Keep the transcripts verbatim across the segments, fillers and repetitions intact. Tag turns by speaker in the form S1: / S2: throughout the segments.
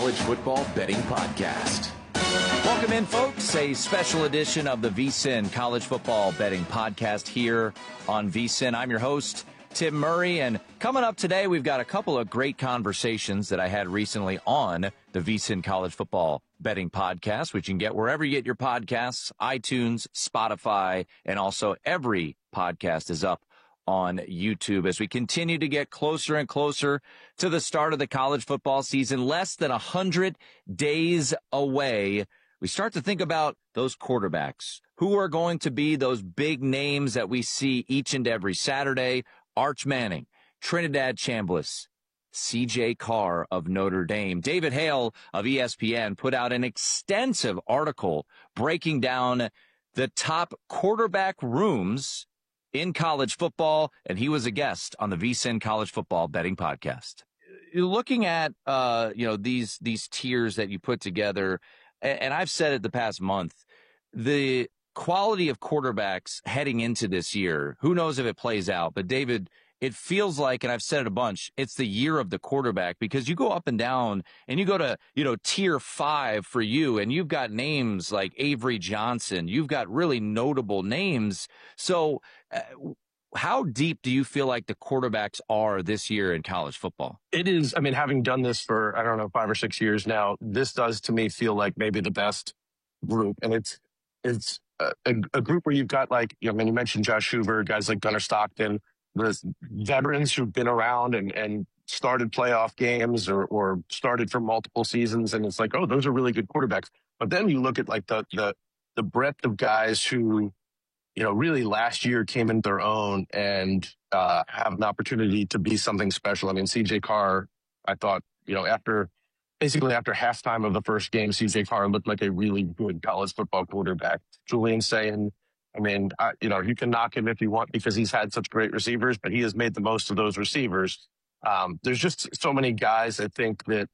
S1: College Football Betting Podcast.
S2: Welcome in, folks. A special edition of the V S I N College Football Betting Podcast here on V S I N. I'm your host, Tim Murray, and coming up today, we've got a couple of great conversations that I had recently on the V S I N College Football Betting Podcast, which you can get wherever you get your podcasts, iTunes, Spotify, and also every podcast is up on YouTube as we continue to get closer and closer to the start of the college football season, less than one hundred days away. We start to think about those quarterbacks. Who are going to be those big names that we see each and every Saturday? Arch Manning, Trinidad Chambliss, C J Carr of Notre Dame. David Hale of E S P N put out an extensive article breaking down the top quarterback rooms in college football, and he was a guest on the V S I N College Football Betting Podcast. Looking at, uh, you know, these these tiers that you put together, and, and I've said it the past month, the quality of quarterbacks heading into this year, who knows if it plays out, but David, it feels like, and I've said it a bunch, it's the year of the quarterback, because you go up and down and you go to, you know, tier five for you, and you've got names like Avery Johnson. You've got really notable names. So uh, how deep do you feel like the quarterbacks are this year in college football?
S3: It is. I mean, having done this for, I don't know, five or six years now, this does to me feel like maybe the best group. And it's, it's a, a group where you've got, like, you know, I mean, you mentioned Josh Hoover, guys like Gunnar Stockton, the veterans who've been around and, and started playoff games or, or started for multiple seasons. And it's like, oh, those are really good quarterbacks. But then you look at like the, the, the breadth of guys who, you know, really last year came into their own and uh, have an opportunity to be something special. I mean, C J Carr, I thought, you know, after basically after halftime of the first game, C J Carr looked like a really good college football quarterback. Julian Sayin, I mean, I, you know, you can knock him if you want because he's had such great receivers, but he has made the most of those receivers. Um, there's just so many guys, I think, that,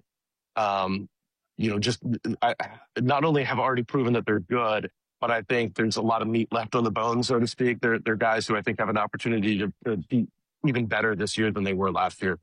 S3: um, you know, just I, not only have already proven that they're good, but I think there's a lot of meat left on the bone, so to speak. They're, they're guys who I think have an opportunity to, to be even better this year than they were last year.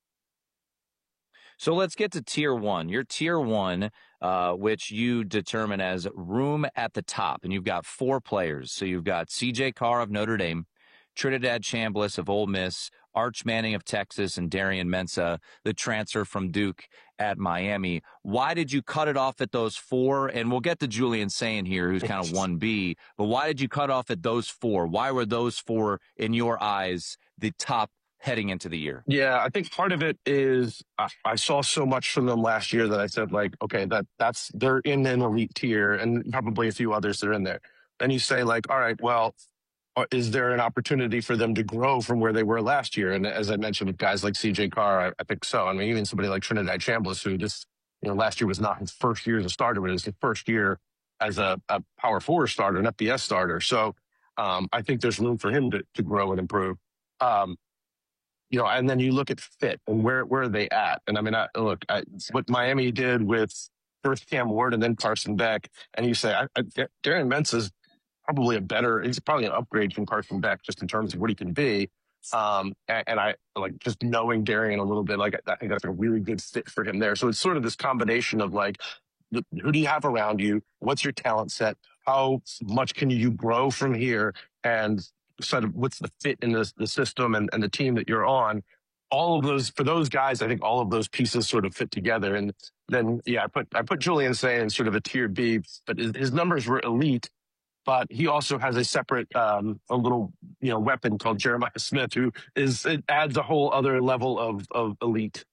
S2: So let's get to tier one. Your tier one, uh, which you determine as room at the top, and you've got four players. So you've got C J Carr of Notre Dame, Trinidad Chambliss of Ole Miss, Arch Manning of Texas, and Darian Mensah, the transfer from Duke at Miami. Why did you cut it off at those four? And we'll get to Julian Sayin here, who's kind of one B. But why did you cut off at those four? Why were those four, in your eyes, the top heading into the year?
S3: Yeah, I think part of it is I, I saw so much from them last year that I said, like, okay, that that's they're in an elite tier, and probably a few others that are in there. Then you say, like, all right, well, is there an opportunity for them to grow from where they were last year? And as I mentioned with guys like C J Carr, I, I think so. I mean, even somebody like Trinidad Chambliss, who just, you know, last year was not his first year as a starter, but it was his first year as a, a power four starter, an F B S starter. So um, I think there's room for him to, to grow and improve. Um, You know, and then you look at fit and where where are they at? And I mean, I, look, I, what Miami did with first Cam Ward and then Carson Beck, and you say, I, I, Darian Mensah is probably a better, he's probably an upgrade from Carson Beck just in terms of what he can be. Um, and, and I like just knowing Darian a little bit, like I think that's a really good fit for him there. So it's sort of this combination of like, who do you have around you? What's your talent set? How much can you grow from here? And sort of what's the fit in the, the system and, and the team that you're on. All of those, for those guys, I think all of those pieces sort of fit together. And then, yeah, I put, I put Julian Sayin in sort of a tier B, but his, his numbers were elite, but he also has a separate, um, a little, you know, weapon called Jeremiah Smith, who is, it adds a whole other level of, of elite.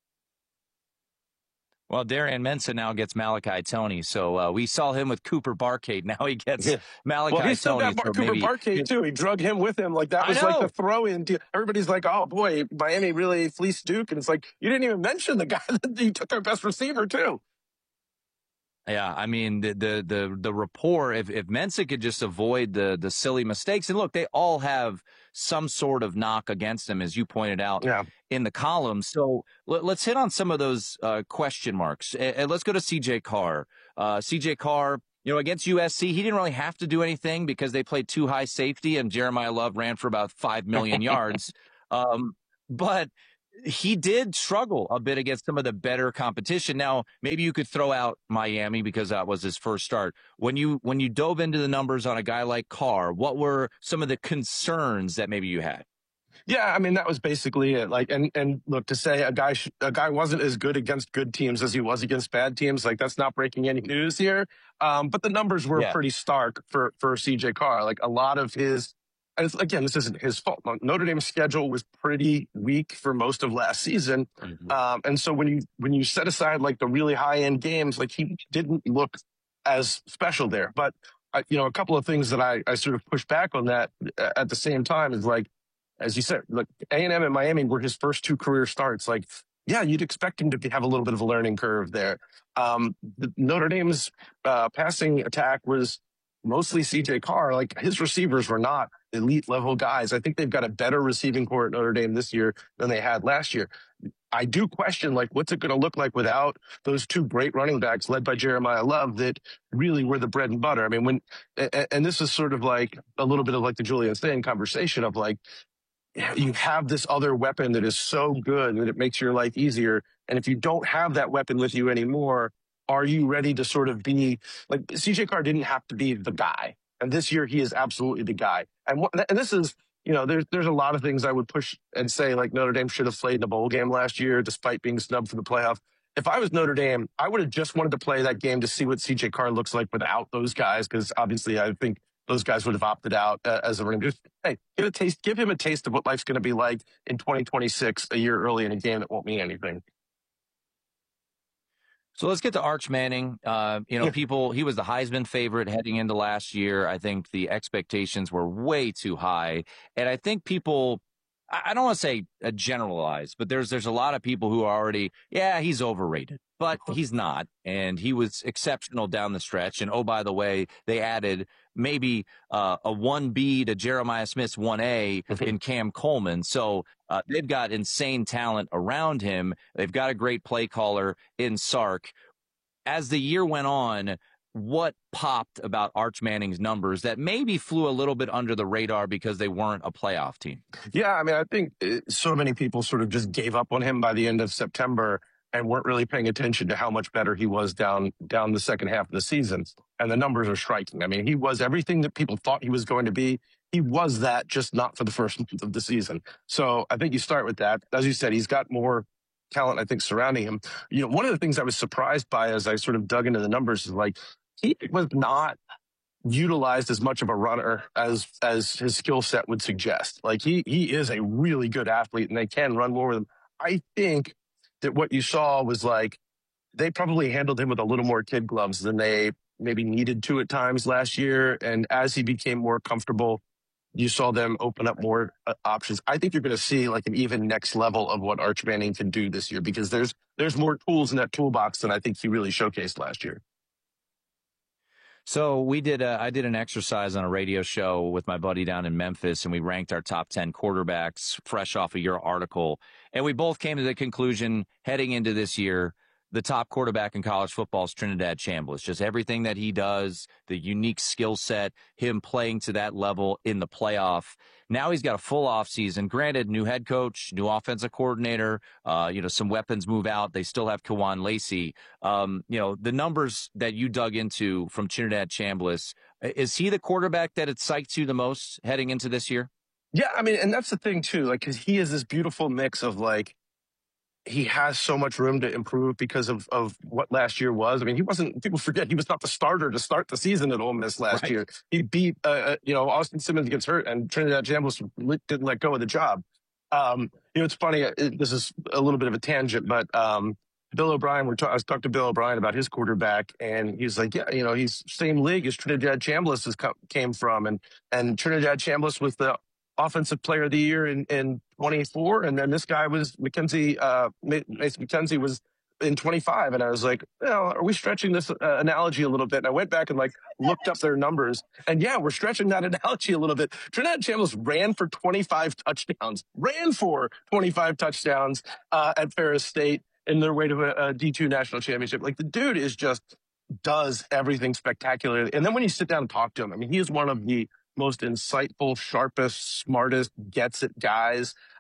S2: Well, Darian Mensah now gets Malachi Tony, so uh, we saw him with Cooper Barkade. Now he gets yeah. Malachi Tony.
S3: Well, he still
S2: Tony,
S3: got Bar-
S2: so
S3: Cooper
S2: maybe...
S3: Barkade, too. He drug him with him. Like, that was like the throw-in. To, everybody's like, oh, boy, Miami really fleeced Duke. And it's like, you didn't even mention the guy that you took our best receiver, too.
S2: Yeah, I mean, the the the, the rapport, if, if Mensah could just avoid the the silly mistakes, and look, they all have some sort of knock against them, as you pointed out
S3: yeah.
S2: in the column. So let, let's hit on some of those uh, question marks. And, and let's go to C J Carr. Uh, C J Carr, you know, against U S C, he didn't really have to do anything because they played two high safety, and Jeremiah Love ran for about five million yards. Um, but he did struggle a bit against some of the better competition. Now, maybe you could throw out Miami because that was his first start. When you when you dove into the numbers on a guy like Carr, what were some of the concerns that maybe you had?
S3: Yeah, I mean that was basically it. Like, and and look, to say a guy sh- a guy wasn't as good against good teams as he was against bad teams, like that's not breaking any news here. Um, but the numbers were
S2: Yeah.
S3: pretty stark for for C J Carr. Like a lot of his, and it's, again, this isn't his fault. Notre Dame's schedule was pretty weak for most of last season,
S2: Mhm.
S3: um, and so when you when you set aside like the really high end games, like he didn't look as special there. But I, you know, a couple of things that I I sort of push back on that uh, at the same time is like, as you said, look, A and M and Miami were his first two career starts. Like, yeah, you'd expect him to have a little bit of a learning curve there. Um, the Notre Dame's uh, passing attack was mostly C J Carr. Like, his receivers were not elite level guys. I think they've got a better receiving core at Notre Dame this year than they had last year. I do question, like, what's it going to look like without those two great running backs led by Jeremiah Love that really were the bread and butter? I mean, when, and, and this is sort of like a little bit of like the Julian Stain conversation of like, you have this other weapon that is so good that it makes your life easier. And if you don't have that weapon with you anymore, are you ready to sort of be like C J Carr didn't have to be the guy. And this year he is absolutely the guy. And what, and this is, you know, there's, there's a lot of things I would push and say like Notre Dame should have played in a bowl game last year, despite being snubbed for the playoff. If I was Notre Dame, I would have just wanted to play that game to see what C J Carr looks like without those guys. Cause obviously I think those guys would have opted out uh, as a running back. Hey, get a taste, give him a taste of what life's going to be like in twenty twenty-six, a year early in a game that won't mean anything.
S2: So let's get to Arch Manning. Uh, you know,
S3: Yeah.
S2: people, he was the Heisman favorite heading into last year. I think the expectations were way too high. And I think people, I I don't want to say uh, generalize, but there's, there's a lot of people who are already, yeah, he's overrated, but he's not. And he was exceptional down the stretch. And oh, by the way, they added maybe uh, a one B to Jeremiah Smith's one A in Cam Coleman. So uh, they've got insane talent around him. They've got a great play caller in Sark. As the year went on, what popped about Arch Manning's numbers that maybe flew a little bit under the radar because they weren't a playoff team?
S3: Yeah, I mean, I think uh, so many people sort of just gave up on him by the end of September and weren't really paying attention to how much better he was down down the second half of the season. And the numbers are striking. I mean, he was everything that people thought he was going to be. He was that, just not for the first month of the season. So I think you start with that. As you said, he's got more talent, I think, surrounding him. You know, one of the things I was surprised by as I sort of dug into the numbers is like, he was not utilized as much of a runner as as his skill set would suggest. Like he he is a really good athlete and they can run more with him. I think that what you saw was like they probably handled him with a little more kid gloves than they maybe needed to at times last year. And as he became more comfortable, you saw them open up more uh, options. I think you're going to see like an even next level of what Arch Manning can do this year because there's there's more tools in that toolbox than I think he really showcased last year.
S2: So we did a, I did an exercise on a radio show with my buddy down in Memphis, and we ranked our top ten quarterbacks fresh off of your article. And we both came to the conclusion heading into this year, the top quarterback in college football is Trinidad Chambliss. Just everything that he does, the unique skill set, him playing to that level in the playoff. Now he's got a full off season. Granted, new head coach, new offensive coordinator, uh, you know, some weapons move out. They still have Kawan Lacey. Um, you know, the numbers that you dug into from Trinidad Chambliss, is he the quarterback that excites you the most heading into this year?
S3: Yeah, I mean, and that's the thing too, like, cause he is this beautiful mix of like, he has so much room to improve because of, of what last year was. I mean, he wasn't, people forget he was not the starter to start the season at Ole Miss last
S2: Right.
S3: year. He beat, uh, uh, you know, Austin Simmons gets hurt and Trinidad Chambliss didn't let go of the job. Um, you know, it's funny. It, this is a little bit of a tangent, but, um, Bill O'Brien, we're ta- I was talking to Bill O'Brien about his quarterback and he's like, yeah, you know, he's same league as Trinidad Chambliss has come, came from. And, and Trinidad Chambliss was the offensive player of the year in, in twenty-four. And then this guy was Mackenzie, uh, Mason McKenzie was in twenty-five. And I was like, well, are we stretching this uh, analogy a little bit? And I went back and like looked up their numbers. And yeah, we're stretching that analogy a little bit. Trinidad Chambliss ran for twenty-five touchdowns, ran for twenty-five touchdowns uh, at Ferris State in their way to a, a D two national championship. Like the dude is just does everything spectacularly. And then when you sit down and talk to him, I mean, he is one of the most insightful, sharpest, smartest, gets it guys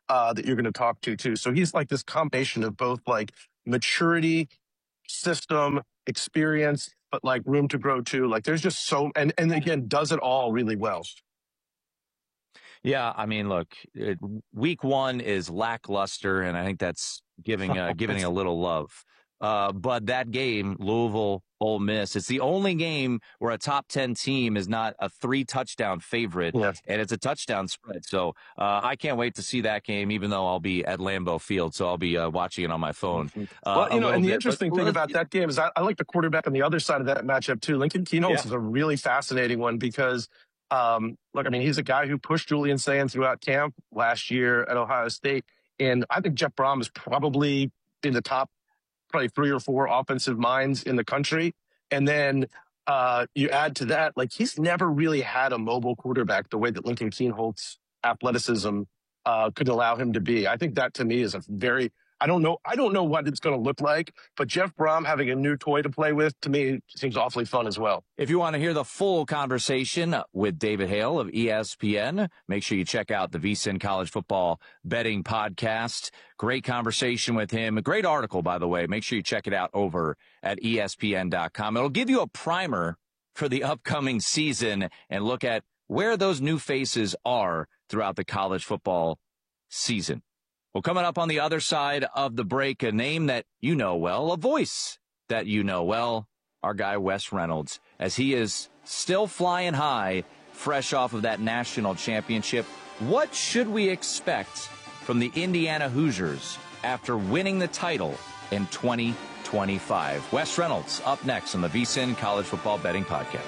S3: uh, that you're going to talk to too. So he's like this combination of both like maturity, system, experience, but like room to grow too. Like there's just so, and, and again, does it all really well.
S2: Yeah, I mean, look, it, week one is lackluster, and I think that's giving uh, giving a little love. Uh, but that game, Louisville, Ole Miss, it's the only game where a top ten team is not a three touchdown favorite,
S3: Yes.
S2: and it's a touchdown spread. So uh, I can't wait to see that game, even though I'll be at Lambeau Field, so I'll be uh, watching it on my phone. Uh,
S3: Well, you know, and the
S2: bit.
S3: interesting
S2: but,
S3: thing
S2: well,
S3: about that game is I, I like the quarterback on the other side of that matchup too. Lincoln Keenholz
S2: Yeah.
S3: is a really fascinating one because, um, look, I mean, he's a guy who pushed Julian Sands throughout camp last year at Ohio State, and I think Jeff Brom is probably in the top, probably three or four offensive minds in the country. And then uh, you add to that, like he's never really had a mobile quarterback the way that Lincoln Keenholz's athleticism uh, could allow him to be. I think that to me is a very, I don't know, I don't know what it's going to look like, but Jeff Brom having a new toy to play with to me seems awfully fun as well.
S2: If you want to hear the full conversation with David Hale of E S P N, make sure you check out the VSiN College Football Betting Podcast. Great conversation with him. A great article, by the way. Make sure you check it out over at E S P N dot com. It'll give you a primer for the upcoming season and look at where those new faces are throughout the college football season. Well, coming up on the other side of the break, a name that you know well, a voice that you know well, our guy Wes Reynolds, as he is still flying high, fresh off of that national championship. What should we expect from the Indiana Hoosiers after winning the title in twenty twenty-five? Wes Reynolds up next on the VSiN College Football Betting Podcast.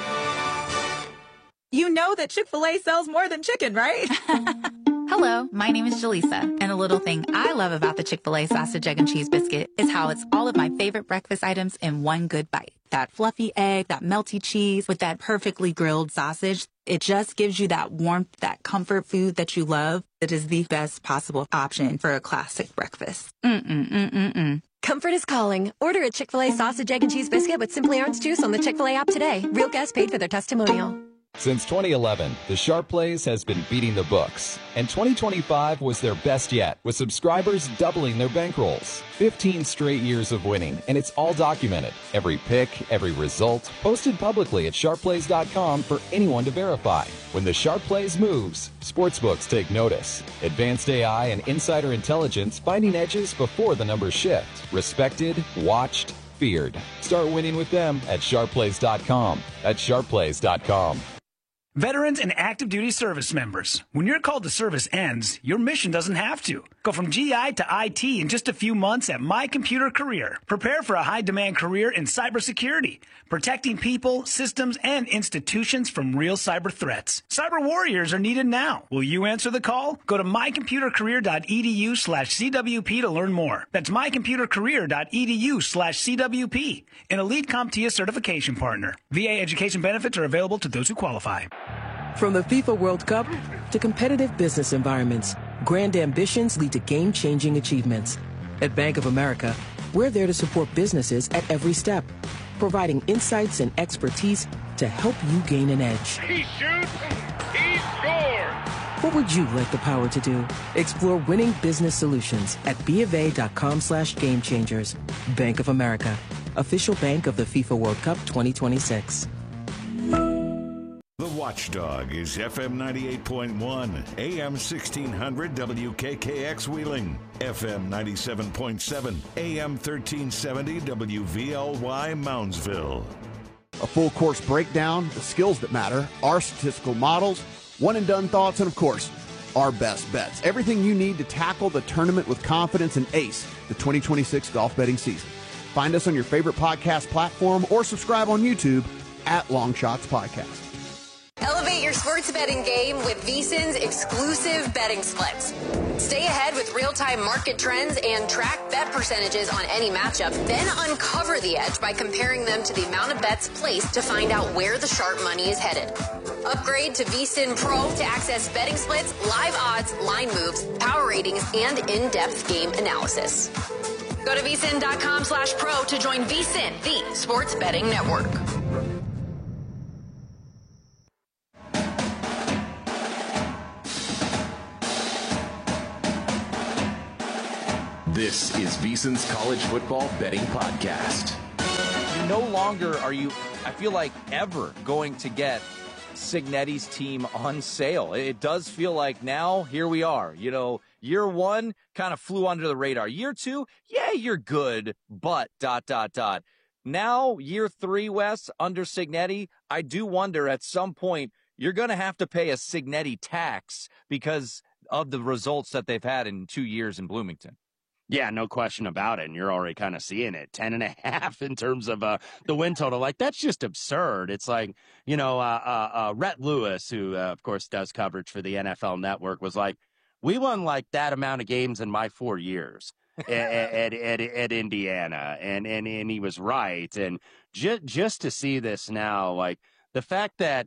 S4: You know that Chick-fil-A sells more than chicken, right?
S5: Hello, my name is Jaleesa, and a little thing I love about the Chick-fil-A sausage, egg, and cheese biscuit is how it's all of my favorite breakfast items in one good bite. That fluffy egg, that melty cheese with that perfectly grilled sausage. It just gives you that warmth, that comfort food that you love. It is the best possible option for a classic breakfast. Mm-mm-mm-mm-mm.
S6: Comfort is calling. Order a Chick-fil-A sausage, egg, and cheese biscuit with Simply Orange Juice on the Chick-fil-A app today. Real guests paid for their testimonial.
S1: Since twenty eleven, the Sharp Plays has been beating the books, and twenty twenty-five was their best yet, with subscribers doubling their bankrolls. fifteen straight years of winning, and it's all documented. Every pick, every result, posted publicly at sharp plays dot com for anyone to verify. When the Sharp Plays moves, sportsbooks take notice. Advanced A I and insider intelligence finding edges before the numbers shift. Respected, watched, feared. Start winning with them at sharp plays dot com. That's sharp plays dot com.
S7: Veterans and active duty service members, when your call to service ends, your mission doesn't have to. Go from G I to I T in just a few months at My Computer Career. Prepare for a high-demand career in cybersecurity, protecting people, systems, and institutions from real cyber threats. Cyber warriors are needed now. Will you answer the call? Go to my computer career dot e d u slash c w p to learn more. That's my computer career dot e d u slash c w p, an elite CompTIA certification partner. V A education benefits are available to those who qualify.
S8: From the FIFA World Cup to competitive business environments, grand ambitions lead to game-changing achievements. At Bank of America, we're there to support businesses at every step, providing insights and expertise to help you gain an edge.
S9: He shoots, he scores!
S8: What would you like the power to do? Explore winning business solutions at BofA.com slash game changers. Bank of America, official bank of the FIFA World Cup twenty twenty-six.
S10: The Watchdog is F M ninety-eight point one, A M sixteen hundred W K K X Wheeling, F M ninety-seven point seven, A M thirteen seventy W V L Y Moundsville.
S11: A full course breakdown, the skills that matter, our statistical models, one and done thoughts, and of course, our best bets. Everything you need to tackle the tournament with confidence and ace the twenty twenty-six golf betting season. Find us on your favorite podcast platform or subscribe on YouTube at Long Shots Podcast.
S6: Elevate your sports betting game with VSiN's exclusive betting splits. Stay ahead with real-time market trends and track bet percentages on any matchup, then uncover the edge by comparing them to the amount of bets placed to find out where the sharp money is headed. Upgrade to VSiN Pro to access betting splits, live odds, line moves, power ratings, and in-depth game analysis. Go to VSiN.com slash pro to join VSiN, the sports betting network.
S12: This is VSiN's College Football Betting Podcast.
S2: No longer are you, I feel like, ever going to get Cignetti's team on sale. It does feel like now, here we are. You know, year one kind of flew under the radar. Year two, yeah, you're good, but dot, dot, dot. Now, year three, Wes, under Cignetti, I do wonder at some point you're going to have to pay a Cignetti tax because of the results that they've had in two years in Bloomington.
S13: Yeah, no question about it. And you're already kind of seeing it. Ten and a half in terms of uh, the win total. Like, that's just absurd. It's like, you know, uh, uh, uh, Rhett Lewis, who, uh, of course, does coverage for the N F L Network, was like, we won like that amount of games in my four years at, at, at, at Indiana. And, and, and he was right. And just, just to see this now, like the fact that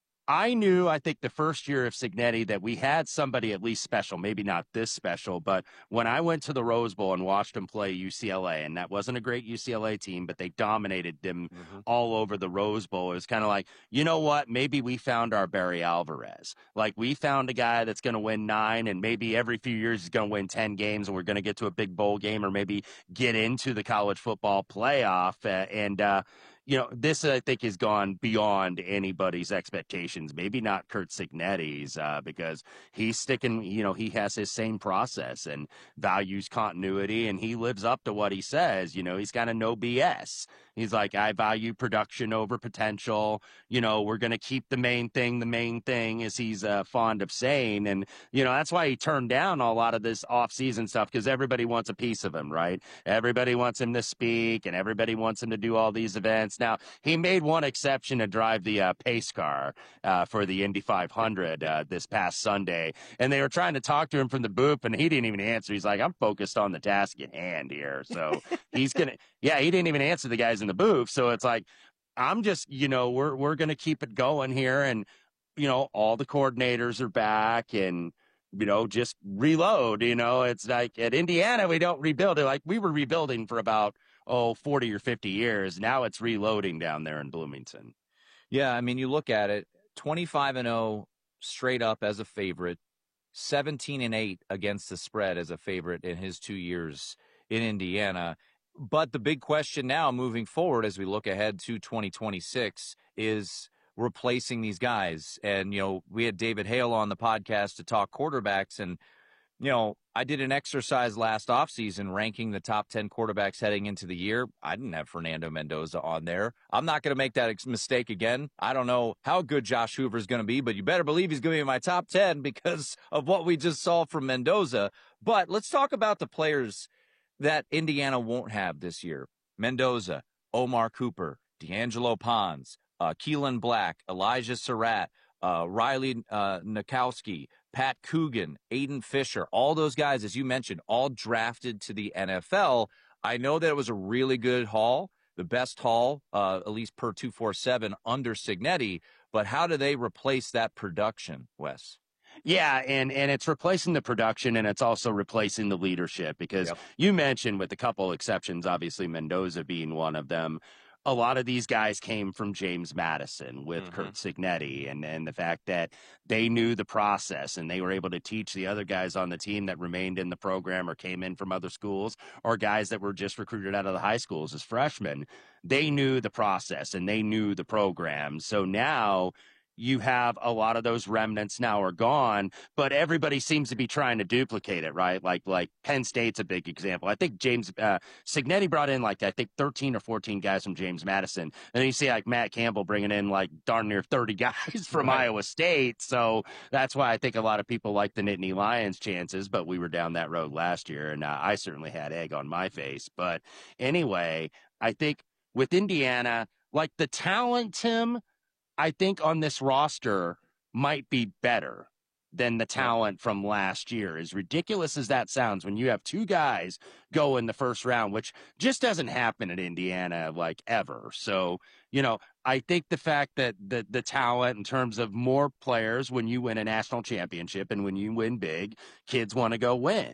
S13: I knew, I think, the first year of Cignetti that we had somebody at least special, maybe not this special, but when I went to the Rose Bowl and watched them play U C L A, and that wasn't a great U C L A team, but they dominated them mm-hmm. all over the Rose Bowl. It was kind of like, you know what, maybe we found our Barry Alvarez. Like, we found a guy that's going to win nine, and maybe every few years he's going to win ten games, and we're going to get to a big bowl game or maybe get into the college football playoff. Uh, and, uh, You know, this, I think, has gone beyond anybody's expectations. Maybe not Curt Cignetti's, uh, because he's sticking, you know, he has his same process and values continuity, and he lives up to what he says. You know, he's kind of no B S. He's like, I value production over potential. You know, we're going to keep the main thing the main thing, as he's uh, fond of saying. And, you know, that's why he turned down a lot of this off-season stuff, because everybody wants a piece of him, right? Everybody wants him to speak, and everybody wants him to do all these events. Now, he made one exception to drive the uh, pace car uh, for the Indy five hundred uh, this past Sunday, and they were trying to talk to him from the booth, and he didn't even answer. He's like, I'm focused on the task at hand here. So he's going to, yeah, he didn't even answer the guys in the booth. So it's like, I'm just, you know, we're, we're going to keep it going here. And, you know, all the coordinators are back, and, you know, just reload. You know, it's like at Indiana, we don't rebuild it. Like, we were rebuilding for about, oh, forty or fifty years. Now it's reloading down there in Bloomington.
S2: Yeah, I mean, you look at it, twenty-five and oh straight up as a favorite, seventeen and eight against the spread as a favorite in his two years in Indiana. But the big question now moving forward as we look ahead to twenty twenty-six is replacing these guys. And, you know, we had David Hale on the podcast to talk quarterbacks, and, you know, I did an exercise last offseason ranking the top ten quarterbacks heading into the year. I didn't have Fernando Mendoza on there. I'm not going to make that ex- mistake again. I don't know how good Josh Hoover is going to be, but you better believe he's going to be in my top ten because of what we just saw from Mendoza. But let's talk about the players that Indiana won't have this year. Mendoza, Omar Cooper, D'Angelo Pons, uh, Keelan Black, Elijah Surratt, uh, Riley uh, Nikowski, Pat Coogan, Aiden Fisher, all those guys, as you mentioned, all drafted to the N F L. I know that it was a really good haul, the best haul, uh, at least per two forty-seven under Cignetti, but how do they replace that production, Wes?
S13: Yeah, and, and it's replacing the production, and it's also replacing the leadership, because yep. you mentioned, with a couple exceptions, obviously Mendoza being one of them, a lot of these guys came from James Madison with mm-hmm. Curt Cignetti, and, and the fact that they knew the process and they were able to teach the other guys on the team that remained in the program or came in from other schools, or guys that were just recruited out of the high schools as freshmen. They knew the process and they knew the program. So now you have a lot of those remnants now are gone, but everybody seems to be trying to duplicate it, right? Like, like Penn State's a big example. I think James uh, Cignetti brought in like, I think thirteen or fourteen guys from James Madison. And then you see like Matt Campbell bringing in like darn near thirty guys from right. Iowa State. So that's why I think a lot of people like the Nittany Lions chances, but we were down that road last year, and uh, I certainly had egg on my face. But anyway, I think with Indiana, like the talent, Tim, I think on this roster might be better than the talent from last year. As ridiculous as that sounds, when you have two guys go in the first round, which just doesn't happen at Indiana like ever. So, you know, I think the fact that the, the talent in terms of more players, when you win a national championship and when you win big, kids want to go win.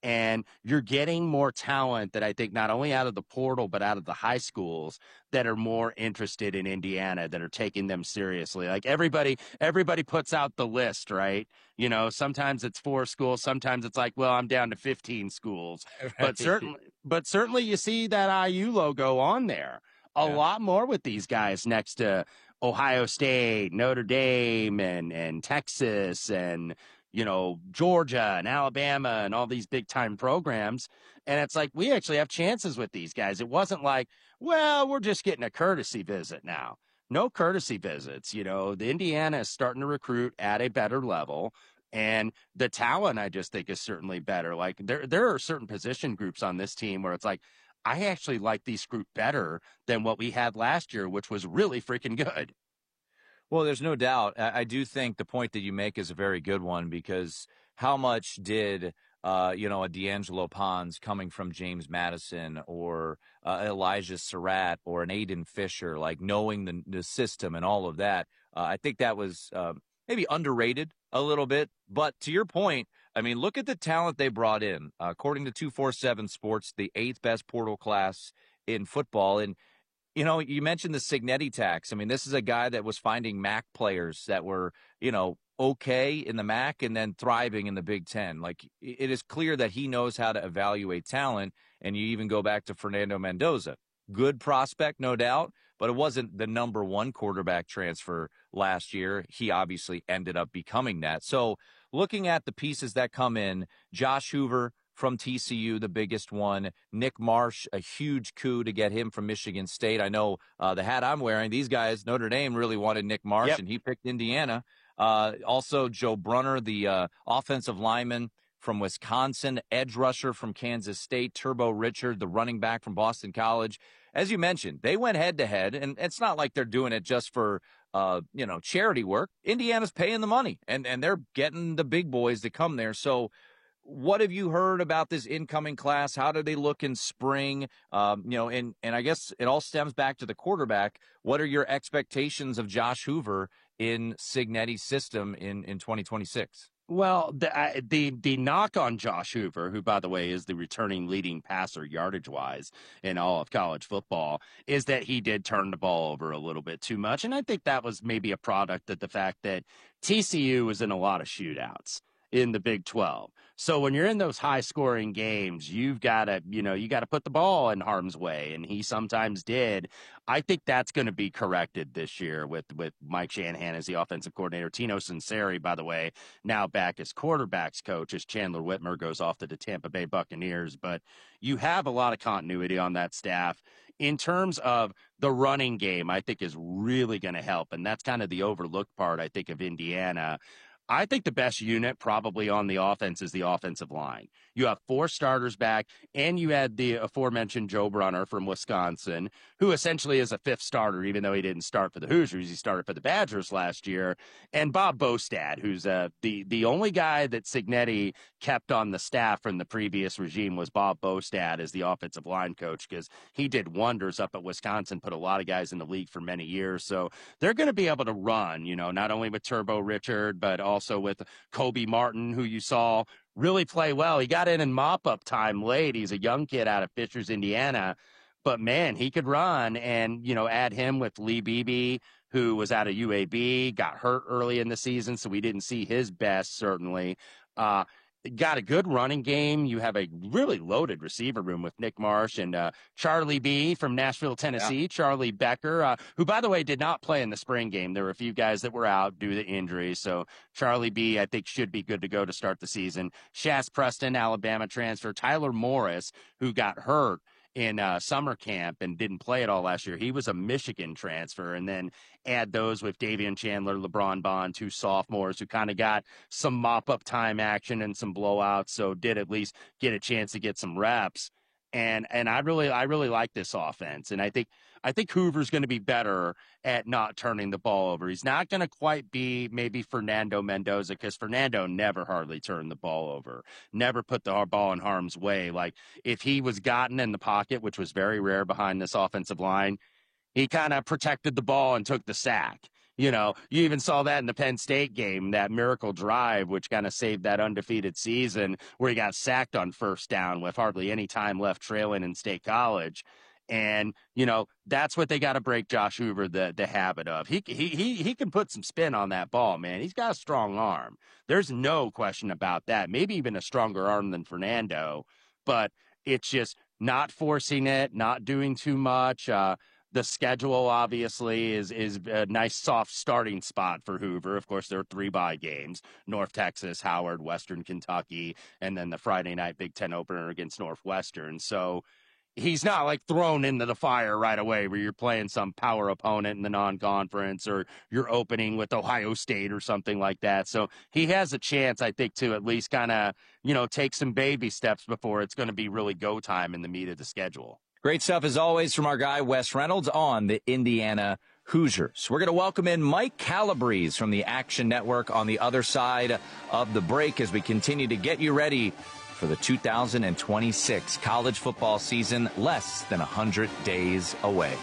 S13: And you're getting more talent that I think not only out of the portal, but out of the high schools that are more interested in Indiana, that are taking them seriously. Like everybody, everybody puts out the list, right? You know, sometimes it's four schools. Sometimes it's like, well, I'm down to fifteen schools, right. but certainly, but certainly you see that I U logo on there a yeah. lot more with these guys next to Ohio State, Notre Dame, and, and Texas, and, you know, Georgia and Alabama and all these big time programs. And it's like, we actually have chances with these guys. It wasn't like, well, we're just getting a courtesy visit now. No courtesy visits. You know, the Indiana is starting to recruit at a better level. And the talent, I just think, is certainly better. Like there, there are certain position groups on this team where it's like, I actually like this group better than what we had last year, which was really freaking good.
S2: Well, there's no doubt. I do think the point that you make is a very good one, because how much did, uh, you know, a D'Angelo Pons coming from James Madison, or uh, Elijah Surratt, or an Aiden Fisher, like knowing the, the system and all of that, uh, I think that was uh, maybe underrated a little bit. But to your point, I mean, look at the talent they brought in. Uh, according to two forty-seven Sports, the eighth best portal class in football. And you know, you mentioned the Cignetti tax. I mean, this is a guy that was finding M A C players that were, you know, okay in the M A C and then thriving in the Big Ten. Like, it is clear that he knows how to evaluate talent. And you even go back to Fernando Mendoza. Good prospect, no doubt, but it wasn't the number one quarterback transfer last year. He obviously ended up becoming that. So looking at the pieces that come in, Josh Hoover from T C U, the biggest one. Nick Marsh, a huge coup to get him from Michigan State. I know uh, the hat I'm wearing, these guys, Notre Dame really wanted Nick Marsh, yep. and he picked Indiana. Uh, also, Joe Brunner, the uh, offensive lineman from Wisconsin, edge rusher from Kansas State, Turbo Richard, the running back from Boston College. As you mentioned, they went head-to-head, and it's not like they're doing it just for, uh, you know, charity work. Indiana's paying the money, and, and they're getting the big boys to come there. So what have you heard about this incoming class? How do they look in spring? Um, you know, and, and I guess it all stems back to the quarterback. What are your expectations of Josh Hoover in Cignetti's system in, in twenty twenty-six?
S13: Well, the, uh, the the knock on Josh Hoover, who, by the way, is the returning leading passer yardage-wise in all of college football, is that he did turn the ball over a little bit too much. And I think that was maybe a product of the fact that T C U was in a lot of shootouts in the Big twelve. So when you're in those high-scoring games, you've got to, you know, you got to put the ball in harm's way, and he sometimes did. I think that's going to be corrected this year with, with Mike Shanahan as the offensive coordinator. Tino Sunseri, by the way, now back as quarterbacks coach as Chandler Whitmer goes off to the Tampa Bay Buccaneers. But you have a lot of continuity on that staff. In terms of the running game, I think is really going to help, and that's kind of the overlooked part, I think, of Indiana. I think the best unit probably on the offense is the offensive line. You have four starters back, and you had the aforementioned Joe Brunner from Wisconsin, who essentially is a fifth starter, even though he didn't start for the Hoosiers. He started for the Badgers last year. And Bob Bostad, who's uh, the, the only guy that Cignetti kept on the staff from the previous regime was Bob Bostad as the offensive line coach, because he did wonders up at Wisconsin, put a lot of guys in the league for many years. So they're going to be able to run, you know, not only with Turbo Richard, but also with Kobe Martin, who you saw really play well. He got in in mop-up time late. He's a young kid out of Fishers, Indiana. But, man, he could run. And, you know, add him with Lee Beebe, who was out of U A B, got hurt early in the season, so we didn't see his best, certainly. Uh, got a good running game. You have a really loaded receiver room with Nick Marsh and uh, Charlie B from Nashville, Tennessee, yeah. Charlie Becker, uh, who, by the way, did not play in the spring game. There were a few guys that were out due to injuries. So Charlie B, I think, should be good to go to start the season. Shaz Preston, Alabama transfer. Tyler Morris, who got hurt in uh, summer camp and didn't play at all last year. He was a Michigan transfer. And then add those with Davion Chandler, LeBron Bond, two sophomores who kind of got some mop-up time action and some blowouts, so did at least get a chance to get some reps. And and I really I really like this offense. And I think I think Hoover's going to be better at not turning the ball over. He's not going to quite be maybe Fernando Mendoza, because Fernando never hardly turned the ball over, never put the ball in harm's way. Like, if he was gotten in the pocket, which was very rare behind this offensive line, he kind of protected the ball and took the sack. You know, you even saw that in the Penn State game, that miracle drive, which kind of saved that undefeated season where he got sacked on first down with hardly any time left trailing in State College. And, you know, that's what they got to break Josh Hoover the, the habit of. He, he, he, he can put some spin on that ball, man. He's got a strong arm. There's no question about that. Maybe even a stronger arm than Fernando, but it's just not forcing it, not doing too much. Uh, The schedule, obviously, is is a nice soft starting spot for Hoover. Of course, there are three bye games, North Texas, Howard, Western Kentucky, and then the Friday night Big Ten opener against Northwestern. So he's not like thrown into the fire right away where you're playing some power opponent in the non-conference or you're opening with Ohio State or something like that. So he has a chance, I think, to at least kind of, you know, take some baby steps before it's going to be really go time in the meat of the schedule.
S2: Great stuff, as always, from our guy, Wes Reynolds, on the Indiana Hoosiers. We're going to welcome in Mike Calabrese from the Action Network on the other side of the break as we continue to get you ready for the two thousand twenty-six college football season, less than one hundred days away.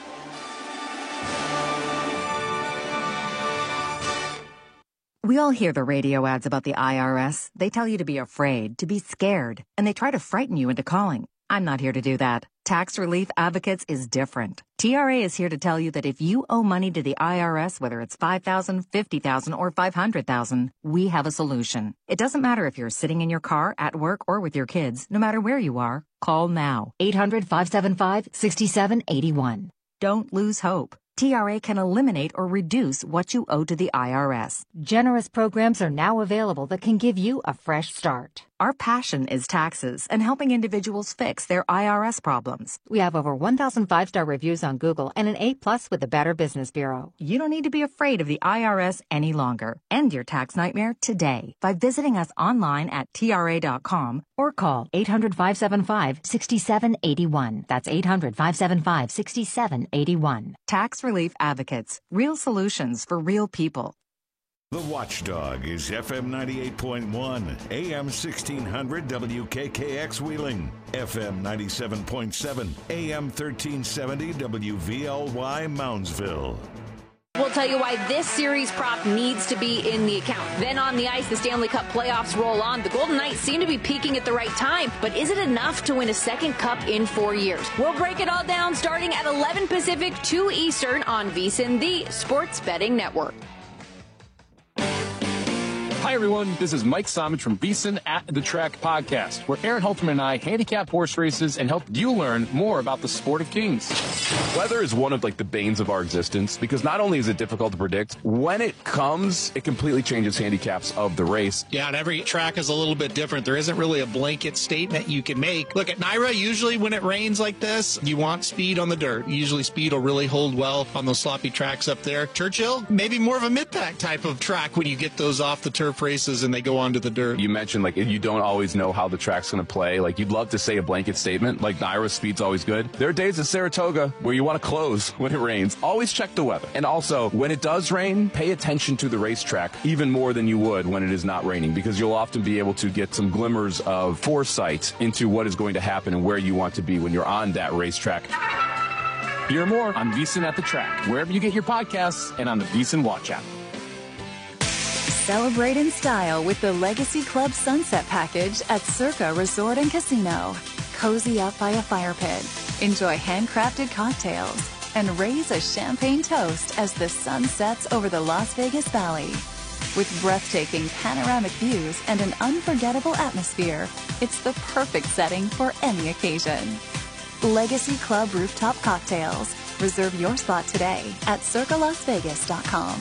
S14: We all hear the radio ads about the I R S. They tell you to be afraid, to be scared, and they try to frighten you into calling. I'm not here to do that. Tax Relief Advocates is different. T R A is here to tell you that if you owe money to the I R S, whether it's five thousand dollars, fifty thousand dollars, or five hundred thousand dollars, we have a solution. It doesn't matter if you're sitting in your car, at work, or with your kids. No matter where you are, call now. eight hundred, five seven five, six seven eight one. Don't lose hope. T R A can eliminate or reduce what you owe to the I R S. Generous programs are now available that can give you a fresh start. Our passion is taxes and helping individuals fix their I R S problems. We have over one thousand five-star reviews on Google and an A plus with the Better Business Bureau. You don't need to be afraid of the I R S any longer. End your tax nightmare today by visiting us online at T R A dot com or call eight hundred, five seven five, six seven eight one. That's eight hundred, five seven five, six seven eight one. Tax Relief Advocates. Real solutions for real people.
S10: The Watchdog is F M ninety-eight point one, A M sixteen hundred W K K X Wheeling, F M ninety-seven point seven, A M thirteen seventy W V L Y Moundsville.
S15: We'll tell you why this series prop needs to be in the account. Then on the ice, the Stanley Cup playoffs roll on. The Golden Knights seem to be peaking at the right time, but is it enough to win a second cup in four years? We'll break it all down starting at eleven Pacific, two Eastern on VSiN, the Sports Betting Network.
S16: Hi, everyone. This is Mike Somich from VSiN at the Track podcast, where Aaron Halterman and I handicap horse races and help you learn more about the sport of kings.
S17: Weather is one of like the banes of our existence because not only is it difficult to predict, when it comes, it completely changes handicaps of the race.
S18: Yeah, and every track is a little bit different. There isn't really a blanket statement you can make. Look, at Naira, usually when it rains like this, you want speed on the dirt. Usually speed will really hold well on those sloppy tracks up there. Churchill, maybe more of a mid-pack type of track when you get those off the turf races and they go onto the dirt.
S17: You mentioned like you don't always know how the track's going to play. Like you'd love to say a blanket statement like Naira, speed's always good. There are days at Saratoga where you want to close when it rains. Always check the weather. And also, when it does rain, pay attention to the racetrack even more than you would when it is not raining, because you'll often be able to get some glimmers of foresight into what is going to happen and where you want to be when you're on that racetrack.
S16: Hear more on VSiN at the Track, wherever you get your podcasts and on the VSiN Watch app.
S19: Celebrate in style with the Legacy Club Sunset Package at Circa Resort and Casino. Cozy up by a fire pit, enjoy handcrafted cocktails, and raise a champagne toast as the sun sets over the Las Vegas Valley. With breathtaking panoramic views and an unforgettable atmosphere, it's the perfect setting for any occasion. Legacy Club Rooftop Cocktails. Reserve your spot today at circa las vegas dot com.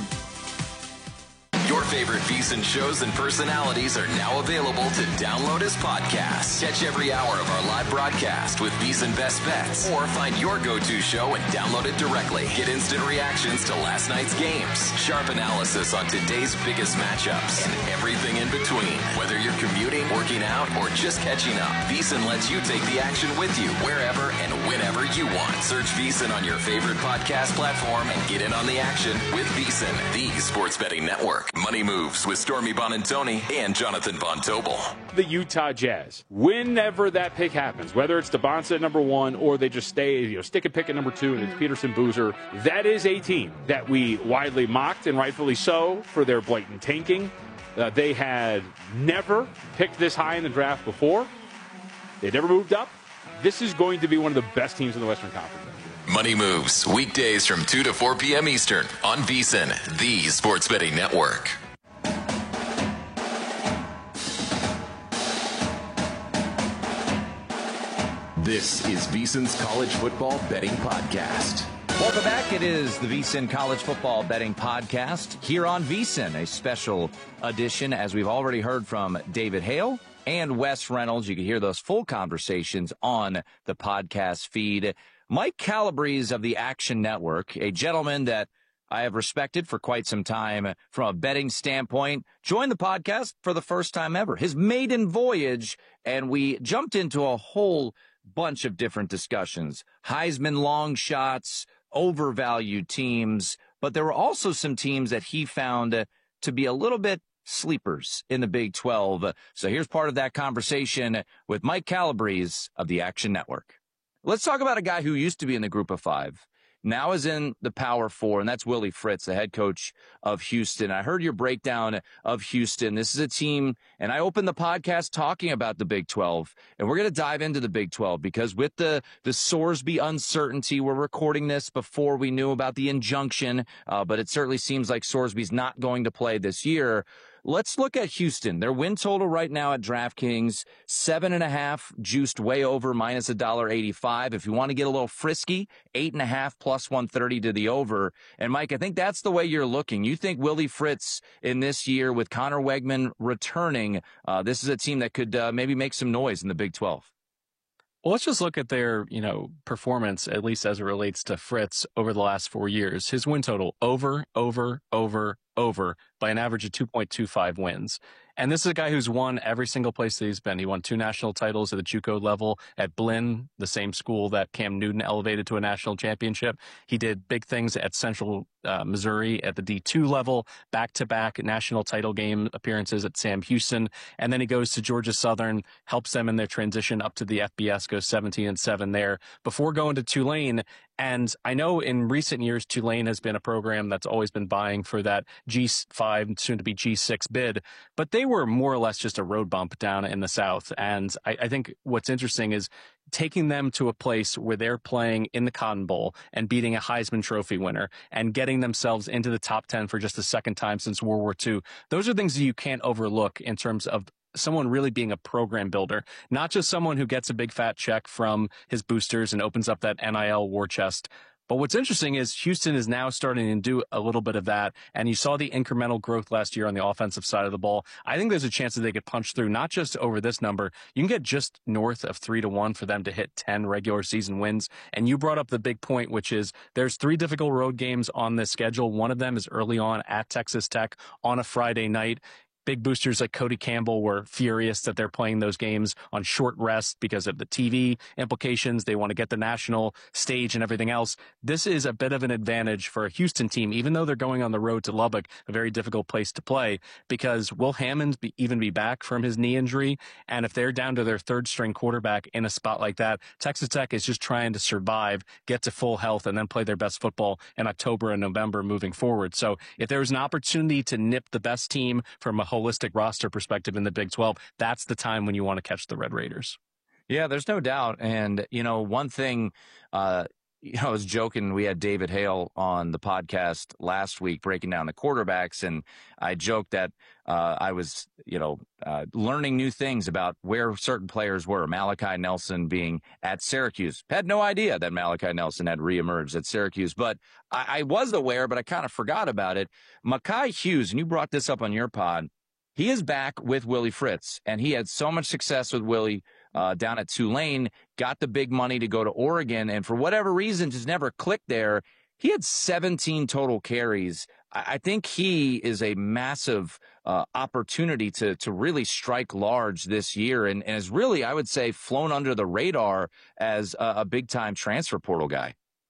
S12: Your favorite VSiN shows and personalities are now available to download as podcasts. Catch every hour of our live broadcast with VSiN Best Bets, or find your go-to show and download it directly. Get instant reactions to last night's games, sharp analysis on today's biggest matchups, and everything in between. Whether you're commuting, working out, or just catching up, VSiN lets you take the action with you wherever and whenever you want. Search VSiN on your favorite podcast platform and get in on the action with VSiN, the Sports Betting Network. Money Money Moves with Stormy Bonantoni and Jonathan Von Tobel.
S20: The Utah Jazz, whenever that pick happens, whether it's DeBonsa at number one or they just stay, you know, stick and pick at number two and it's Peterson Boozer, that is a team that we widely mocked, and rightfully so, for their blatant tanking. Uh, they had never picked this high in the draft before. They never moved up. This is going to be one of the best teams in the Western Conference.
S12: Money Moves, weekdays from two to four p.m. Eastern on VSiN, the Sports Betting Network. This is VSiN's College Football Betting Podcast.
S2: Welcome back. It is the VSiN College Football Betting Podcast here on VSiN, a special edition, as we've already heard from David Hale and Wes Reynolds. You can hear those full conversations on the podcast feed. Mike Calabrese of the Action Network, a gentleman that I have respected for quite some time from a betting standpoint, joined the podcast for the first time ever, his maiden voyage, and we jumped into a whole bunch of different discussions. Heisman long shots, overvalued teams, but there were also some teams that he found to be a little bit sleepers in the Big twelve. So here's part of that conversation with Mike Calabrese of the Action Network. Let's talk about a guy who used to be in the Group of Five, now is in the Power Four, and that's Willie Fritz, the head coach of Houston. I heard your breakdown of Houston. This is a team, and I opened the podcast talking about the Big twelve, and we're going to dive into the Big twelve because with the, the Sorsby uncertainty, we're recording this before we knew about the injunction, uh, but it certainly seems like Sorsby's not going to play this year. Let's look at Houston. Their win total right now at DraftKings, seven and a half, juiced way over, minus one dollar eighty-five. If you want to get a little frisky, eight and a half, plus one thirty to the over. And Mike, I think that's the way you're looking. You think Willie Fritz in this year with Connor Wegman returning, uh, this is a team that could uh, maybe make some noise in the Big twelve.
S21: Well, let's just look at their, you know, performance, at least as it relates to Fritz over the last four years. His win total over, over, over, over by an average of two point two five wins. And this is a guy who's won every single place that he's been. He won two national titles at the JUCO level at Blinn, the same school that Cam Newton elevated to a national championship. He did big things at Central uh, Missouri at the D two level, back-to-back national title game appearances at Sam Houston. And then he goes to Georgia Southern, helps them in their transition up to the F B S, goes seventeen and seven there before going to Tulane. And I know in recent years, Tulane has been a program that's always been vying for that G five, soon to be G six bid, but they were more or less just a road bump down in the South. And I, I think what's interesting is taking them to a place where they're playing in the Cotton Bowl and beating a Heisman Trophy winner and getting themselves into the top ten for just the second time since World War Two. Those are things that you can't overlook in terms of someone really being a program builder, not just someone who gets a big fat check from his boosters and opens up that N I L war chest. But what's interesting is Houston is now starting to do a little bit of that, and you saw the incremental growth last year on the offensive side of the ball. I think there's a chance that they could punch through, not just over this number. You can get just north of three to one for them to hit ten regular season wins. And you brought up the big point, which is there's three difficult road games on this schedule. One of them is early on at Texas Tech on a Friday night. Big boosters like Cody Campbell were furious that they're playing those games on short rest because of the T V implications. They want to get the national stage and everything else. This is a bit of an advantage for a Houston team, even though they're going on the road to Lubbock, a very difficult place to play, because will Hammond be, even be back from his knee injury? And if they're down to their third string quarterback in a spot like that, Texas Tech is just trying to survive, get to full health, and then play their best football in October and November moving forward. So if there's an opportunity to nip the best team from a holistic roster perspective in the Big twelve, that's the time when you want to catch the Red Raiders.
S2: Yeah, there's no doubt. And, you know, one thing, uh, you know, I was joking, we had David Hale on the podcast last week breaking down the quarterbacks, and I joked that uh, I was, you know, uh, learning new things about where certain players were. Malachi Nelson being at Syracuse. Had no idea that Malachi Nelson had reemerged at Syracuse, but I, I was aware, but I kind of forgot about it. Mekhi Hughes, and you brought this up on your pod, he is back with Willie Fritz, and he had so much success with Willie uh, down at Tulane, got the big money to go to Oregon, and for whatever reason, just never clicked there. He had seventeen total carries. I, I think he is a massive uh, opportunity to to really strike large this year, and, and is really, I would say, flown under the radar as a, a big-time transfer portal guy.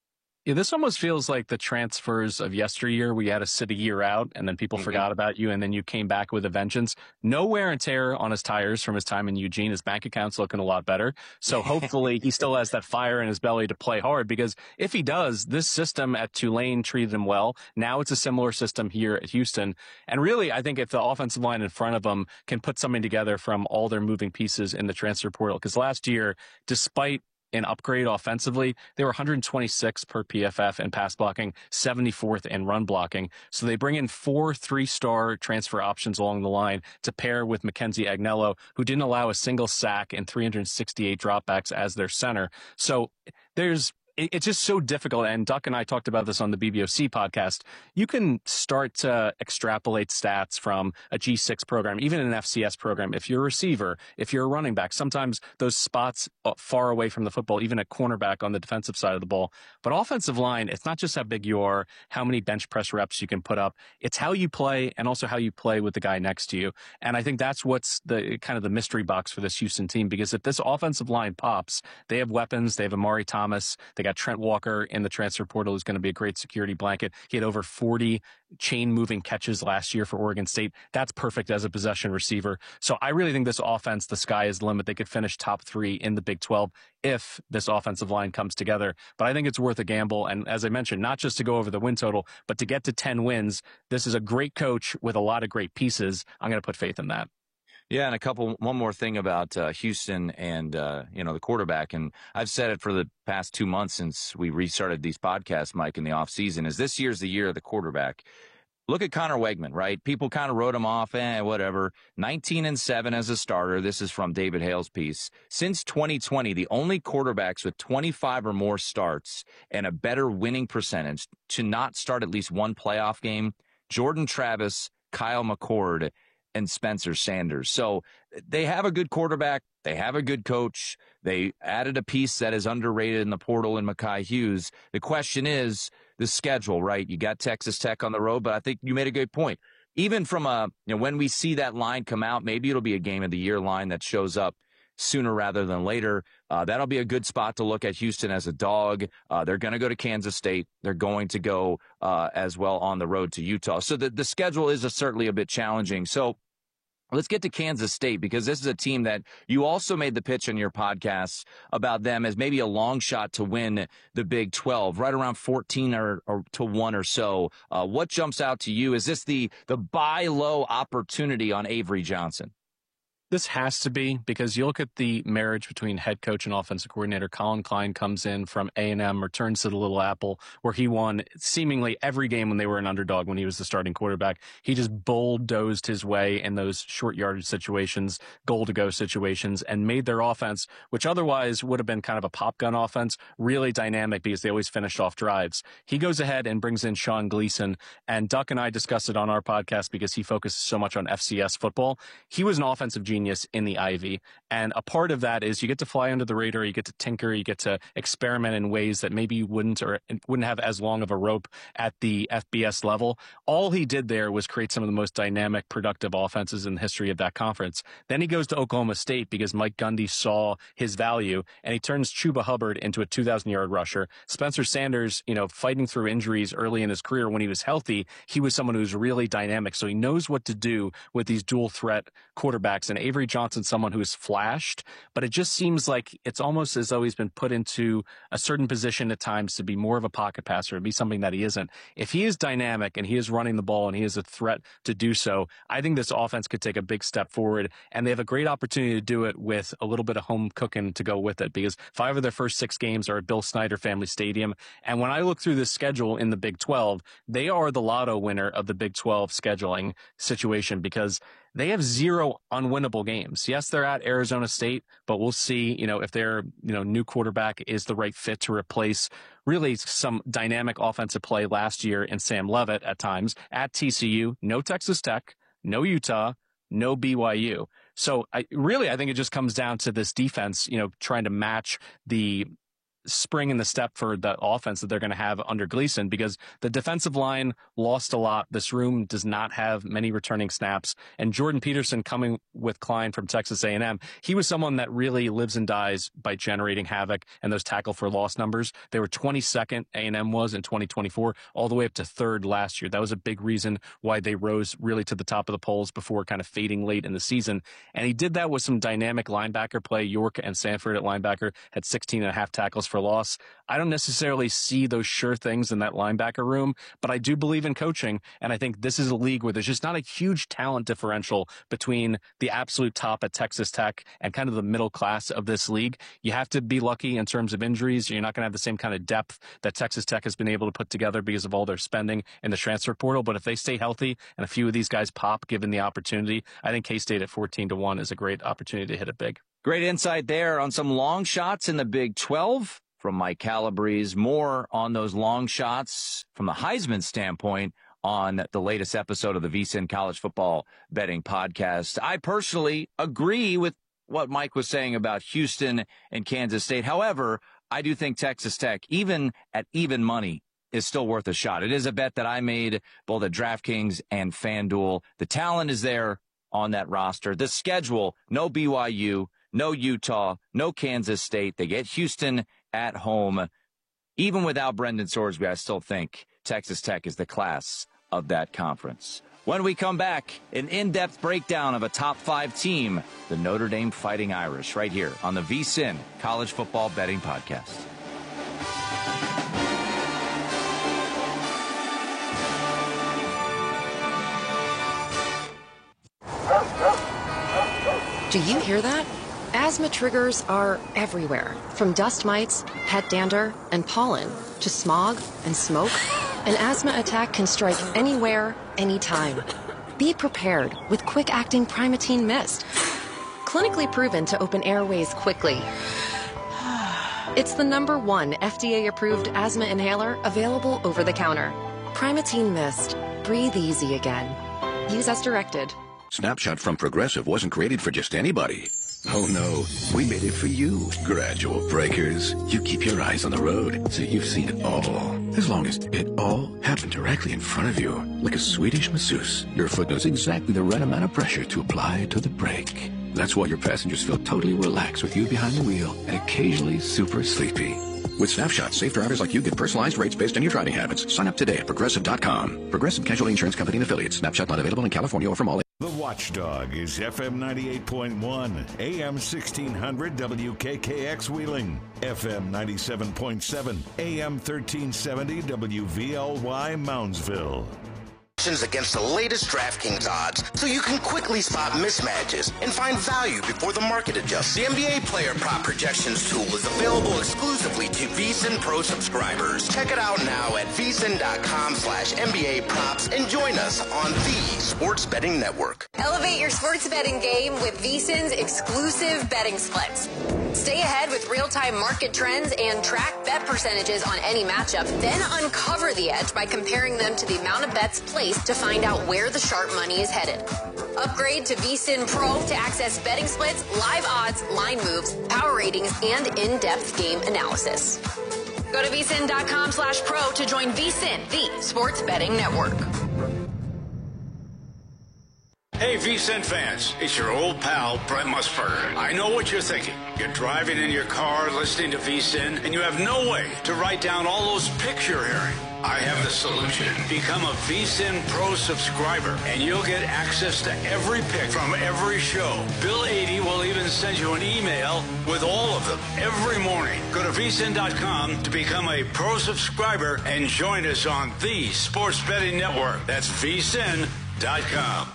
S21: Yeah, this almost feels like the transfers of yesteryear. We had to sit a year out and then people mm-hmm. forgot about you and then you came back with a vengeance. No wear and tear on his tires from his time in Eugene. His bank account's looking a lot better. So hopefully he still has that fire in his belly to play hard, because if he does, this system at Tulane treated him well. Now it's a similar system here at Houston. And really, I think if the offensive line in front of them can put something together from all their moving pieces in the transfer portal, because last year, despite an upgrade offensively, they were one hundred twenty-sixth per P F F in pass blocking, seventy-fourth in run blocking. So they bring in four three-star transfer options along the line to pair with Mackenzie Agnello, who didn't allow a single sack and three hundred sixty-eight dropbacks as their center. So there's it's just so difficult. And Duck and I talked about this on the B B O C podcast. You can start to extrapolate stats from a G six program, even an F C S program. If you're a receiver, if you're a running back, sometimes those spots far away from the football, even a cornerback on the defensive side of the ball. But offensive line, it's not just how big you are, how many bench press reps you can put up. It's how you play and also how you play with the guy next to you. And I think that's what's the kind of the mystery box for this Houston team, because if this offensive line pops, they have weapons. They have Amari Thomas. They got Trent Walker in the transfer portal, who's going to be a great security blanket. He had over forty chain-moving catches last year for Oregon State. That's perfect as a possession receiver. So I really think this offense, the sky is the limit. They could finish top three in the Big twelve if this offensive line comes together. But I think it's worth a gamble. And as I mentioned, not just to go over the win total, but to get to ten wins. This is a great coach with a lot of great pieces. I'm going to put faith in that.
S2: Yeah, and a couple, one more thing about uh, Houston and, uh, you know, the quarterback. And I've said it for the past two months since we restarted these podcasts, Mike, in the offseason, is this year's the year of the quarterback. Look at Connor Wegman, right? People kind of wrote him off, eh, whatever. nineteen and seven as a starter. This is from David Hale's piece. Since twenty twenty, the only quarterbacks with twenty-five or more starts and a better winning percentage to not start at least one playoff game, Jordan Travis, Kyle McCord, and Spencer Sanders. So they have a good quarterback. They have a good coach. They added a piece that is underrated in the portal in Mekhi Hughes. The question is the schedule, right? You got Texas Tech on the road, but I think you made a good point. Even from a, you know, when we see that line come out, maybe it'll be a game of the year line that shows up sooner rather than later. Uh, that'll be a good spot to look at Houston as a dog. Uh, they're going to go to Kansas State. They're going to go uh, as well on the road to Utah. So the, the schedule is a, certainly a bit challenging. So let's get to Kansas State, because this is a team that you also made the pitch on your podcast about them as maybe a long shot to win the Big twelve, right around fourteen or, or to one or so. Uh, what jumps out to you? Is this the, the buy low opportunity on Avery Johnson?
S21: This has to be, because you look at the marriage between head coach and offensive coordinator. Colin Klein comes in from A and M, returns to the Little Apple, where he won seemingly every game when they were an underdog when he was the starting quarterback. He just bulldozed his way in those short yardage situations, goal-to-go situations, and made their offense, which otherwise would have been kind of a pop gun offense, really dynamic because they always finished off drives. He goes ahead and brings in Sean Gleason, and Duck and I discussed it on our podcast because he focuses so much on F C S football. He was an offensive genius in the Ivy. And a part of that is you get to fly under the radar, you get to tinker, you get to experiment in ways that maybe you wouldn't or wouldn't have as long of a rope at the F B S level. All he did there was create some of the most dynamic, productive offenses in the history of that conference. Then he goes to Oklahoma State because Mike Gundy saw his value, and he turns Chuba Hubbard into a two thousand yard rusher. Spencer Sanders, you know, fighting through injuries early in his career when he was healthy, he was someone who was really dynamic. So he knows what to do with these dual threat quarterbacks. And Avery Johnson, someone who's flashed, but it just seems like it's almost as though he's been put into a certain position at times to be more of a pocket passer, to be something that he isn't. If he is dynamic and he is running the ball and he is a threat to do so, I think this offense could take a big step forward, and they have a great opportunity to do it with a little bit of home cooking to go with it, because five of their first six games are at Bill Snyder Family Stadium. And when I look through this schedule in the Big twelve, they are the lotto winner of the Big twelve scheduling situation, because they have zero unwinnable games. Yes, they're at Arizona State, but we'll see, you know, if their, you know, new quarterback is the right fit to replace really some dynamic offensive play last year in Sam Leavitt at times. At T C U, no Texas Tech, no Utah, no B Y U. So I really, I think it just comes down to this defense, you know, trying to match the spring in the step for the offense that they're going to have under Gleason, because the defensive line lost a lot. This room does not have many returning snaps. And Jordan Peterson coming with Klein from Texas A and M, he was someone that really lives and dies by generating havoc and those tackle for loss numbers. They were twenty-second, A and M was, in twenty twenty-four, all the way up to third last year. That was a big reason why they rose really to the top of the polls before kind of fading late in the season. And he did that with some dynamic linebacker play. York and Sanford at linebacker had sixteen and a half tackles for loss. I don't necessarily see those sure things in that linebacker room, but I do believe in coaching. And I think this is a league where there's just not a huge talent differential between the absolute top at Texas Tech and kind of the middle class of this league. You have to be lucky in terms of injuries. You're not going to have the same kind of depth that Texas Tech has been able to put together because of all their spending in the transfer portal. But if they stay healthy and a few of these guys pop given the opportunity, I think K-State at fourteen to one is a great opportunity to hit it big.
S2: Great insight there on some long shots in the Big twelve from Mike Calabrese. More on those long shots from the Heisman standpoint on the latest episode of the VSiN College Football Betting Podcast. I personally agree with what Mike was saying about Houston and Kansas State. However, I do think Texas Tech, even at even money, is still worth a shot. It is a bet that I made both at DraftKings and FanDuel. The talent is there on that roster. The schedule, no B Y U, no Utah, no Kansas State. They get Houston at home. Even without Brendan Sorsby, I still think Texas Tech is the class of that conference. When we come back, an in-depth breakdown of a top five team, the Notre Dame Fighting Irish, right here on the VSiN College Football Betting Podcast.
S3: Do you hear that? Asthma triggers are everywhere, from dust mites, pet dander, and pollen, to smog and smoke. An asthma attack can strike anywhere, anytime. Be prepared with quick-acting Primatene Mist. Clinically proven to open airways quickly. It's the number one F D A-approved asthma inhaler available over the counter. Primatene Mist. Breathe easy again. Use as directed.
S22: Snapshot from Progressive wasn't created for just anybody. Oh no, we made it for you, gradual breakers. You keep your eyes on the road, so you've seen it all. As long as it all happened directly in front of you, like a Swedish masseuse, your foot knows exactly the right amount of pressure to apply to the brake. That's why your passengers feel totally relaxed with you behind the wheel and occasionally super sleepy. With Snapshot, safe drivers like you get personalized rates based on your driving habits. Sign up today at Progressive dot com. Progressive Casualty Insurance Company and Affiliates. Snapshot not available in California or from all.
S10: The Watchdog is F M ninety-eight point one, A M sixteen hundred W K K X Wheeling, F M ninety-seven point seven, A M thirteen seventy W V L Y Moundsville.
S23: Against the latest DraftKings odds, so you can quickly spot mismatches and find value before the market adjusts. The N B A Player Prop Projections tool is available exclusively to VSiN Pro subscribers. Check it out now at VSiN.com slash NBA props and join us on the Sports Betting Network.
S6: Elevate your sports betting game with VSiN's exclusive betting splits. Stay ahead with real-time market trends and track bet percentages on any matchup, then uncover the edge by comparing them to the amount of bets placed to find out where the sharp money is headed. Upgrade to VSiN Pro to access betting splits, live odds, line moves, power ratings, and in-depth game analysis. Go to VSiN.com slash pro to join VSiN, the sports betting network.
S24: Hey, VSiN fans, it's your old pal, Brent Musburger. I know what you're thinking. You're driving in your car, listening to VSiN, and you have no way to write down all those picks you're hearing. I have the solution. Become a VSiN Pro subscriber, and you'll get access to every pick from every show. Bill eighty will even send you an email with all of them every morning. Go to V S I N dot com to become a Pro subscriber and join us on the Sports Betting Network. That's V S I N dot com.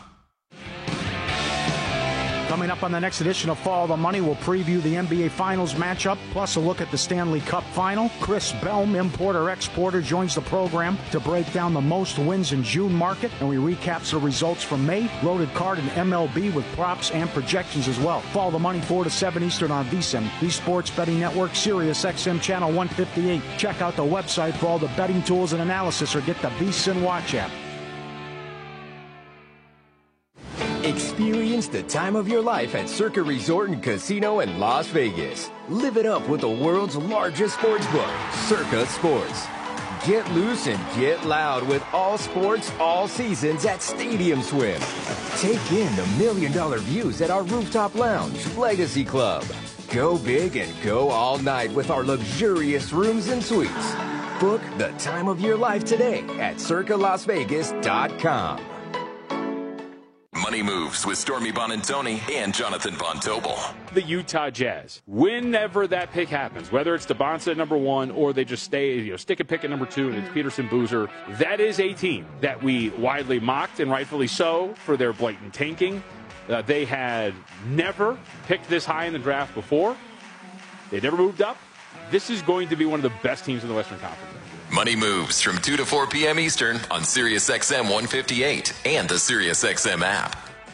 S25: Coming up on the next edition of Follow the Money, we'll preview the N B A Finals matchup, plus a look at the Stanley Cup Final. Chris Belm, importer-exporter, joins the program to break down the most wins in June market, and we recap the results from May. Loaded card and M L B with props and projections as well. Follow the Money four to seven Eastern on VSiN, the Sports Betting Network, Sirius X M Channel one fifty-eight. Check out the website for all the betting tools and analysis, or get the VSiN Watch app.
S1: Experience the time of your life at Circa Resort and Casino in Las Vegas. Live it up with the world's largest sports book, Circa Sports. Get loose and get loud with all sports, all seasons at Stadium Swim. Take in the million dollar views at our rooftop lounge, Legacy Club. Go big and go all night with our luxurious rooms and suites. Book the time of your life today at circa las vegas dot com.
S12: Money Moves with Stormy Bonantoni and Jonathan Von Tobel.
S20: The Utah Jazz, whenever that pick happens, whether it's DeBonsa at number one or they just stay, you know, stick and pick at number two and it's Peterson Boozer, that is a team that we widely mocked, and rightfully so, for their blatant tanking. Uh, they had never picked this high in the draft before. They never moved up. This is going to be one of the best teams in the Western Conference.
S12: Money Moves from two to four p.m. Eastern on Sirius X M one fifty-eight and the Sirius X M app.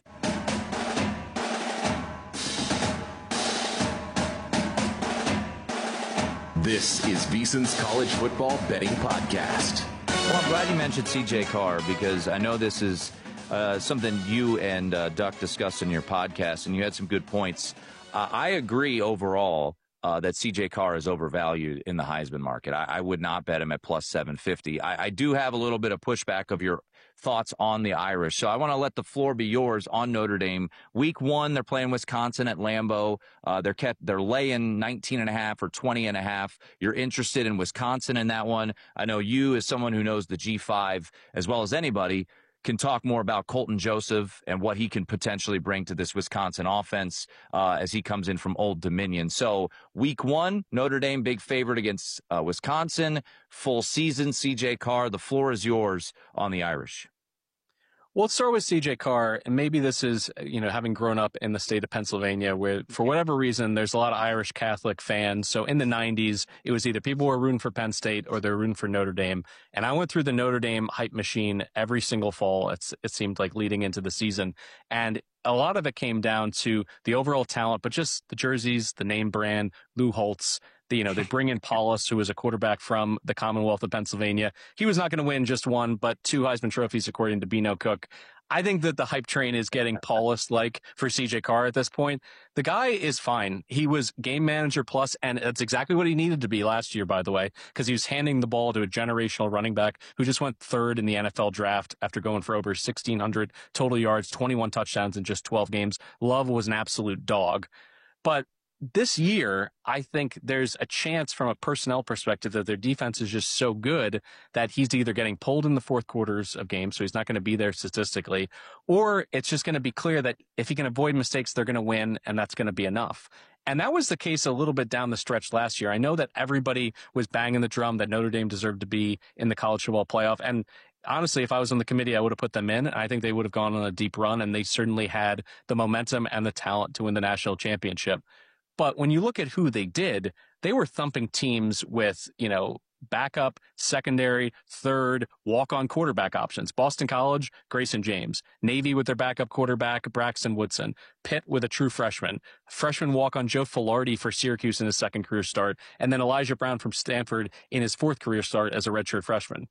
S12: This is VSiN's College Football Betting Podcast.
S2: Well, I'm glad you mentioned C J Carr, because I know this is uh, something you and uh, Duck discussed in your podcast, and you had some good points. Uh, I agree overall uh, that C J Carr is overvalued in the Heisman market. I, I would not bet him at plus seven fifty. I, I do have a little bit of pushback of your thoughts on the Irish. So I want to let the floor be yours on Notre Dame. Week one, they're playing Wisconsin at Lambeau. Uh, they're kept, they're laying nineteen and a half or twenty and a half. You're interested in Wisconsin in that one. I know you, as someone who knows the G five as well as anybody, can talk more about Colton Joseph and what he can potentially bring to this Wisconsin offense uh, as he comes in from Old Dominion. So week one, Notre Dame, big favorite against uh, Wisconsin. Full season, C J Carr, the floor is yours on the Irish.
S21: Well, let's start with C J Carr, and maybe this is, you know, having grown up in the state of Pennsylvania, where for whatever reason, there's a lot of Irish Catholic fans. So in the nineties, it was either people were rooting for Penn State or they're rooting for Notre Dame. And I went through the Notre Dame hype machine every single fall. It's, it seemed like leading into the season. And a lot of it came down to the overall talent, but just the jerseys, the name brand, Lou Holtz. The, you know, they bring in Paulus, who is a quarterback from the Commonwealth of Pennsylvania. He was not going to win just one, but two Heisman trophies, according to Bino Cook. I think that the hype train is getting Paulus-like for C J Carr at this point. The guy is fine. He was game manager plus, and that's exactly what he needed to be last year, by the way, because he was handing the ball to a generational running back who just went third in the N F L draft after going for over sixteen hundred total yards, twenty-one touchdowns in just twelve games. Love was an absolute dog. But this year, I think there's a chance from a personnel perspective that their defense is just so good that he's either getting pulled in the fourth quarters of games, so he's not going to be there statistically, or it's just going to be clear that if he can avoid mistakes, they're going to win, and that's going to be enough. And that was the case a little bit down the stretch last year. I know that everybody was banging the drum that Notre Dame deserved to be in the college football playoff, and honestly, if I was on the committee, I would have put them in. I think they would have gone on a deep run, and they certainly had the momentum and the talent to win the national championship. But when you look at who they did, they were thumping teams with, you know, backup, secondary, third, walk-on quarterback options. Boston College, Grayson James. Navy with their backup quarterback, Braxton Woodson. Pitt with a true freshman. Freshman walk-on Joe Filardi for Syracuse in his second career start. And then Elijah Brown from Stanford in his fourth career start as a redshirt freshman.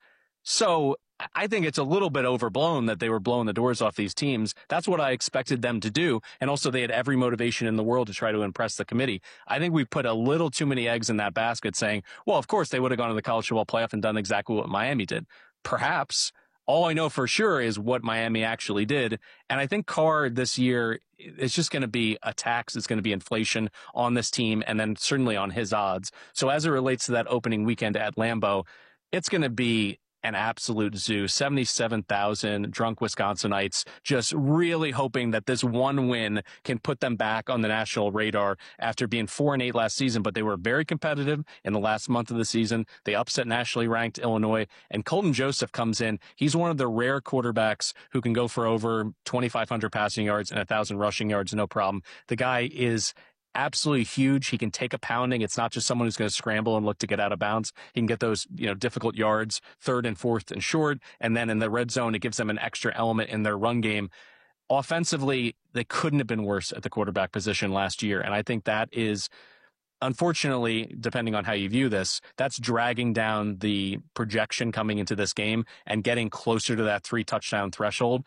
S21: So I think it's a little bit overblown that they were blowing the doors off these teams. That's what I expected them to do. And also they had every motivation in the world to try to impress the committee. I think we put a little too many eggs in that basket saying, well, of course they would have gone to the college football playoff and done exactly what Miami did. Perhaps. All I know for sure is what Miami actually did. And I think Carr this year is just going to be a tax. It's going to be inflation on this team and then certainly on his odds. So as it relates to that opening weekend at Lambeau, it's going to be an absolute zoo. seventy-seven thousand drunk Wisconsinites just really hoping that this one win can put them back on the national radar after being four and eight last season. But they were very competitive in the last month of the season. They upset nationally ranked Illinois, and Colton Joseph comes in. He's one of the rare quarterbacks who can go for over twenty-five hundred passing yards and one thousand rushing yards, no problem. The guy is absolutely huge. He can take a pounding. It's not just someone who's going to scramble and look to get out of bounds. He can get those, you know, difficult yards, third and fourth and short. And then in the red zone, it gives them an extra element in their run game. Offensively, they couldn't have been worse at the quarterback position last year. And I think that is, unfortunately, depending on how you view this, that's dragging down the projection coming into this game and getting closer to that three touchdown threshold.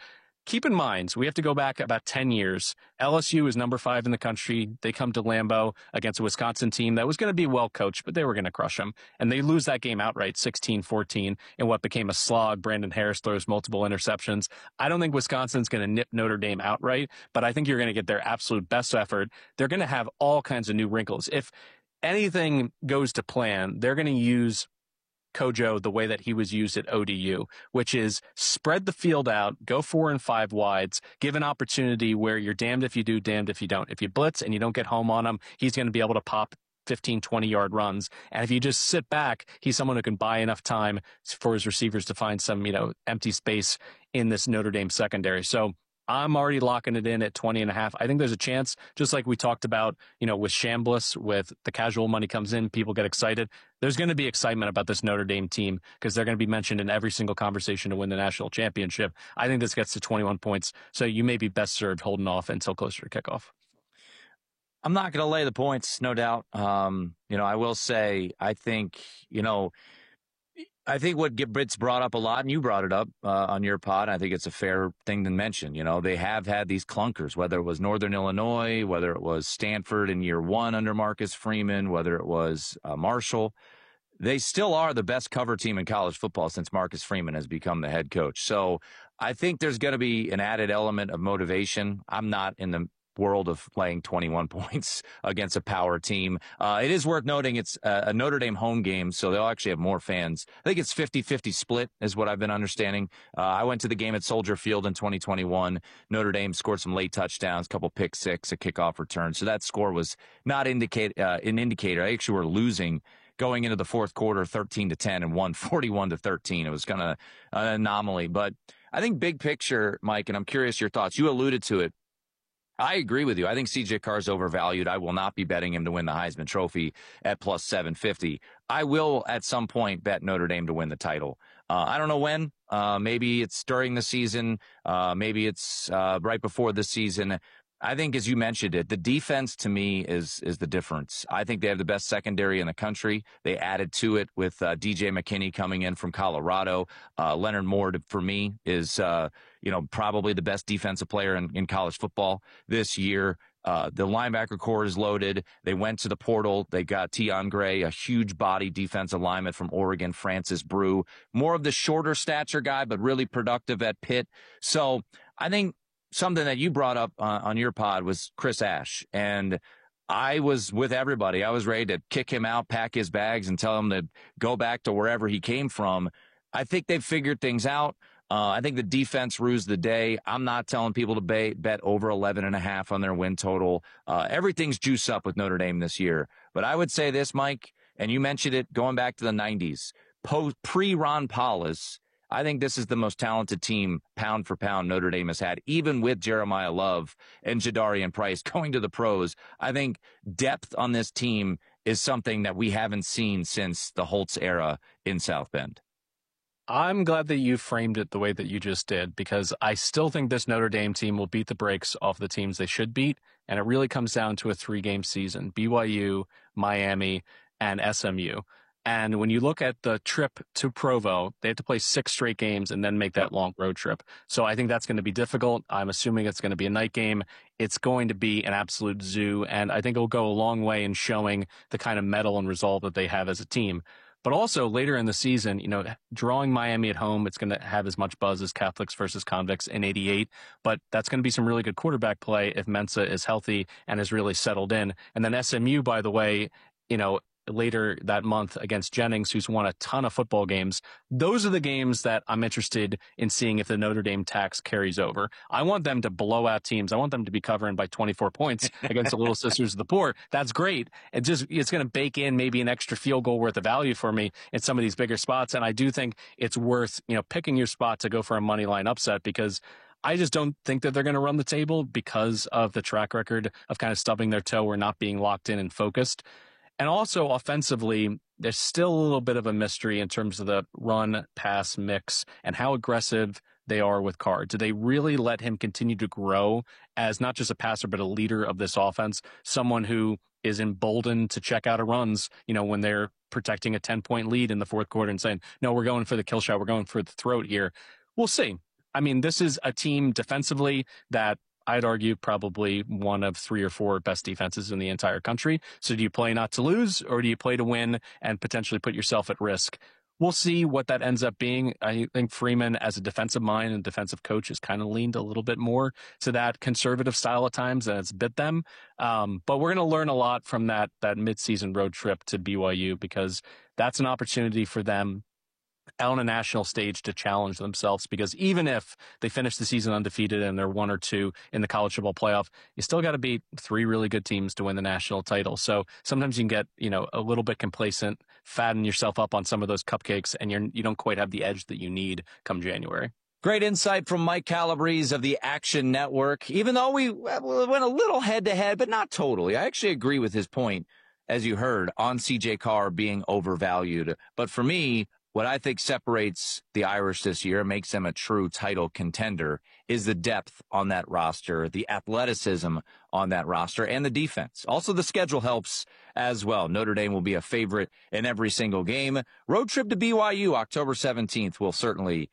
S21: keep in mind, we have to go back about ten years. L S U is number five in the country. They come to Lambeau against a Wisconsin team that was going to be well coached, but they were going to crush them. And they lose that game outright, sixteen fourteen, in what became a slog. Brandon Harris throws multiple interceptions. I don't think Wisconsin's going to nip Notre Dame outright, but I think you're going to get their absolute best effort. They're going to have all kinds of new wrinkles. If anything goes to plan, they're going to use Kojo the way that he was used at O D U, which is spread the field out, go four and five wides, give an opportunity where you're damned if you do, damned if you don't. If you blitz and you don't get home on him, he's going to be able to pop fifteen, twenty yard runs. And if you just sit back, he's someone who can buy enough time for his receivers to find some, you know, empty space in this Notre Dame secondary. So I'm already locking it in at twenty and a half. I think there's a chance, just like we talked about, you know, with Chambliss, with the casual money comes in, people get excited. There's going to be excitement about this Notre Dame team because they're going to be mentioned in every single conversation to win the national championship. I think this gets to twenty-one points. So you may be best served holding off until closer to kickoff.
S2: I'm not going to lay the points, no doubt. Um, you know, I will say, I think, you know, I think what Brits brought up a lot, and you brought it up uh, on your pod, I think it's a fair thing to mention. You know, they have had these clunkers, whether it was Northern Illinois, whether it was Stanford in year one under Marcus Freeman, whether it was uh, Marshall. They still are the best cover team in college football since Marcus Freeman has become the head coach. So I think there's going to be an added element of motivation. I'm not in the world of playing twenty-one points against a power team. Uh, it is worth noting it's a, a Notre Dame home game, so they'll actually have more fans. I think it's fifty-fifty split is what I've been understanding. Uh, I went to the game at Soldier Field in twenty twenty-one. Notre Dame scored some late touchdowns, a couple pick six, a kickoff return. So that score was not indicate, uh, an indicator. I actually were losing going into the fourth quarter, thirteen to ten, and won forty-one to thirteen. It was kind of an anomaly. But I think big picture, Mike, and I'm curious your thoughts. You alluded to it. I agree with you. I think C J Carr's overvalued. I will not be betting him to win the Heisman Trophy at plus seven fifty. I will at some point bet Notre Dame to win the title. Uh, I don't know when. Uh, maybe it's during the season. Uh, maybe it's uh, right before the season. I think, as you mentioned it, the defense to me is is the difference. I think they have the best secondary in the country. They added to it with uh, D J McKinney coming in from Colorado. Uh, Leonard Moore, for me, is uh, you know probably the best defensive player in, in college football this year. Uh, the linebacker core is loaded. They went to the portal. They got Tion Gray, a huge body defensive lineman from Oregon, Francis Brew, more of the shorter stature guy, but really productive at Pitt. So I think something that you brought up uh, on your pod was Chris Ash. And I was with everybody. I was ready to kick him out, pack his bags, and tell him to go back to wherever he came from. I think they've figured things out. Uh, I think the defense rues the day. I'm not telling people to bet, bet over eleven and a half on their win total. Uh, everything's juice up with Notre Dame this year. But I would say this, Mike, and you mentioned it going back to the nineties, post, pre-Ron Paulus, I think this is the most talented team, pound for pound, Notre Dame has had, even with Jeremiah Love and Jadarian Price going to the pros. I think depth on this team is something that we haven't seen since the Holtz era in South Bend.
S21: I'm glad that you framed it the way that you just did, because I still think this Notre Dame team will beat the brakes off the teams they should beat, and it really comes down to a three-game season, B Y U, Miami, and S M U. And when you look at the trip to Provo, they have to play six straight games and then make that long road trip. So I think that's going to be difficult. I'm assuming it's going to be a night game. It's going to be an absolute zoo, and I think it'll go a long way in showing the kind of mettle and resolve that they have as a team. But also later in the season, you know, drawing Miami at home, it's going to have as much buzz as Catholics versus Convicts in eighty-eight. But that's going to be some really good quarterback play if Mensa is healthy and is really settled in. And then S M U, by the way, you know, later that month against Jennings, who's won a ton of football games. Those are the games that I'm interested in seeing if the Notre Dame tax carries over. I want them to blow out teams. I want them to be covering by twenty-four points against the Little Sisters of the Poor. That's great. It just, it's going to bake in maybe an extra field goal worth of value for me in some of these bigger spots. And I do think it's worth, you know, picking your spot to go for a money line upset, because I just don't think that they're going to run the table because of the track record of kind of stubbing their toe or not being locked in and focused. And also offensively, there's still a little bit of a mystery in terms of the run-pass mix and how aggressive they are with Carr. Do they really let him continue to grow as not just a passer, but a leader of this offense, someone who is emboldened to check out of runs, you know, when they're protecting a ten-point lead in the fourth quarter and saying, no, we're going for the kill shot, we're going for the throat here. We'll see. I mean, this is a team defensively that I'd argue probably one of three or four best defenses in the entire country. So do you play not to lose, or do you play to win and potentially put yourself at risk? We'll see what that ends up being. I think Freeman, as a defensive mind and defensive coach, has kind of leaned a little bit more to that conservative style at times, and it's bit them. Um, but we're going to learn a lot from that that midseason road trip to B Y U, because that's an opportunity for them on a national stage to challenge themselves, because even if they finish the season undefeated and they're one or two in the college football playoff, you still got to beat three really good teams to win the national title. So sometimes you can get, you know, a little bit complacent, fatten yourself up on some of those cupcakes, and you're, you don't quite have the edge that you need come January.
S2: Great insight from Mike Calabrese of the Action Network. Even though we went a little head-to-head, but not totally. I actually agree with his point, as you heard, on C J Carr being overvalued. But for me, what I think separates the Irish this year, makes them a true title contender, is the depth on that roster, the athleticism on that roster, and the defense. Also, the schedule helps as well. Notre Dame will be a favorite in every single game. Road trip to B Y U October seventeenth will certainly